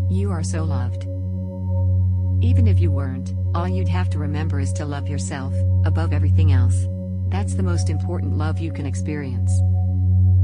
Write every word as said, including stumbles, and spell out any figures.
You are so loved. Even if you weren't, all you'd have to remember is to love yourself, above everything else. That's the most important love you can experience.